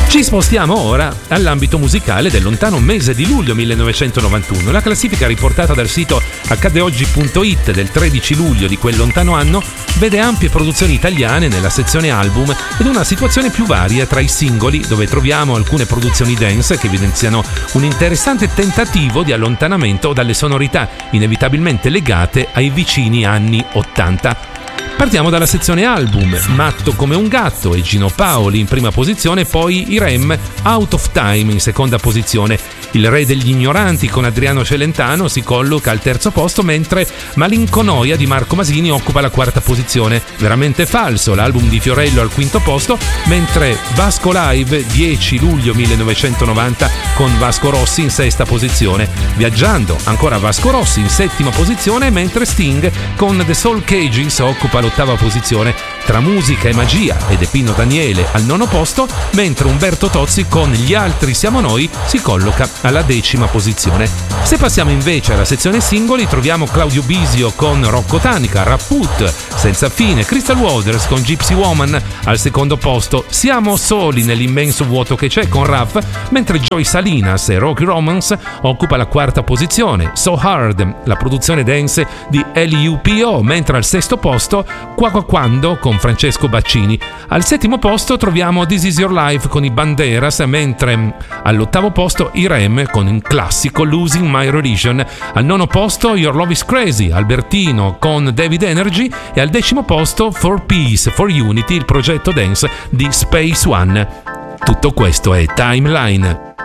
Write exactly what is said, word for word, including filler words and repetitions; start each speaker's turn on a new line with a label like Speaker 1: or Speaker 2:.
Speaker 1: Ci spostiamo ora all'ambito musicale del lontano mese di luglio millenovecentonovantuno. La classifica riportata dal sito accade oggi punto it del tredici luglio di quel lontano anno vede ampie produzioni italiane nella sezione album ed una situazione più varia tra i singoli, dove troviamo alcune produzioni dance che evidenziano un interessante tentativo di allontanamento dalle sonorità inevitabilmente legate ai vicini anni ottanta. Partiamo dalla sezione album, Matto come un gatto e Gino Paoli in prima posizione, poi i Rem, Out of Time in seconda posizione. Il re degli ignoranti con Adriano Celentano si colloca al terzo posto, mentre Malinconoia di Marco Masini occupa la quarta posizione. Veramente falso, l'album di Fiorello al quinto posto, mentre Vasco Live dieci luglio millenovecentonovanta con Vasco Rossi in sesta posizione. Viaggiando, ancora Vasco Rossi in settima posizione, mentre Sting con The Soul Cages occupa l'ottava posizione. Tra musica e magia ed Pino Daniele al nono posto, mentre Umberto Tozzi con Gli altri siamo noi si colloca alla decima posizione. Se passiamo invece alla sezione singoli, troviamo Claudio Bisio con Rocco Tanica, Rapput, Senza fine, Crystal Waters con Gypsy Woman al secondo posto, Siamo soli nell'immenso vuoto che c'è con Raff, mentre Joy Salinas e Rocky Romance occupa la quarta posizione. So Hard, la produzione dance di L U P O, mentre al sesto posto Qua Qua Quando con Francesco Baccini. Al settimo posto troviamo This Is Your Life con i Banderas, mentre all'ottavo posto i Rem con un classico Losing My Religion. Al nono posto Your Love Is Crazy, Albertino con David Energy, e al decimo posto For Peace, For Unity, il progetto dance di Space One. Tutto questo è Timeline.